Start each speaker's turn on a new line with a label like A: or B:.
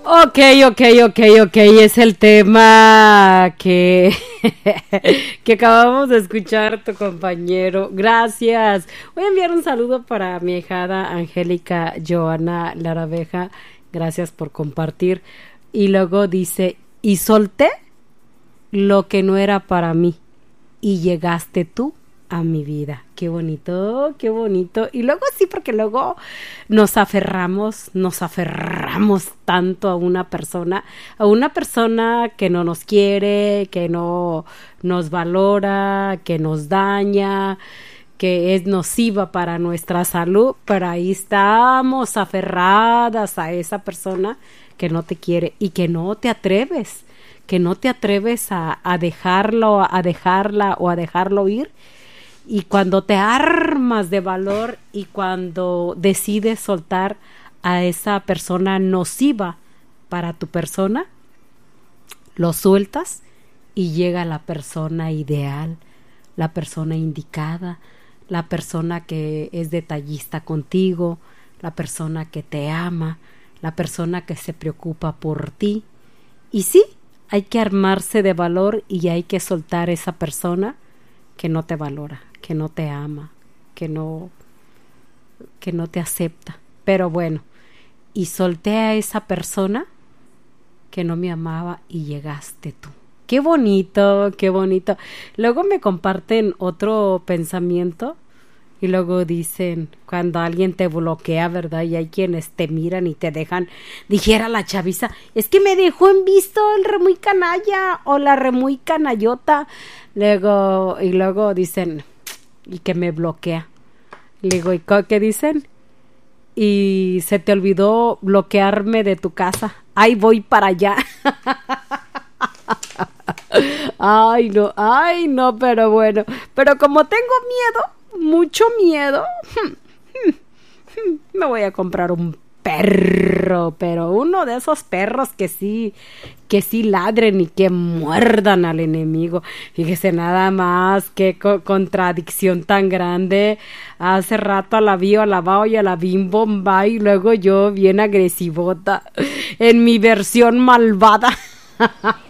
A: Ok, ok, es el tema que acabamos de escuchar tu compañero. Gracias. Voy a enviar un saludo para mi hijada Angélica Joana Laraveja. Gracias por compartir. Y luego dice, y solté lo que no era para mí y llegaste tú a mi vida. Qué bonito, qué bonito. Y luego sí, porque luego nos aferramos tanto a una persona que no nos quiere, que no nos valora, que nos daña, que es nociva para nuestra salud, pero ahí estamos aferradas a esa persona que no te quiere y que no te atreves a dejarlo, a dejarla o a dejarlo ir. Y cuando te armas de valor y cuando decides soltar a esa persona nociva para tu persona, lo sueltas y llega la persona ideal, la persona indicada, la persona que es detallista contigo, la persona que te ama, la persona que se preocupa por ti. Y sí, hay que armarse de valor y hay que soltar a esa persona que no te valora, que no te ama, que no te acepta. Pero bueno, y solté a esa persona que no me amaba y llegaste tú. Qué bonito, qué bonito. Luego me comparten otro pensamiento y luego dicen, cuando alguien te bloquea, ¿verdad? Y hay quienes te miran y te dejan, dijera la chaviza, es que me dejó en visto el re muy canalla o la re muy canallota. Luego dicen, y que me bloquea. Le digo, ¿y qué dicen? Y se te olvidó bloquearme de tu casa. Ay, voy para allá. Ay, no, pero bueno. Pero como tengo miedo, mucho miedo, me voy a comprar un perro, pero uno de esos perros que sí ladren y que muerdan al enemigo. Fíjese nada más, qué contradicción tan grande. Hace rato a la bao y a la bim bomba y luego yo bien agresivota en mi versión malvada.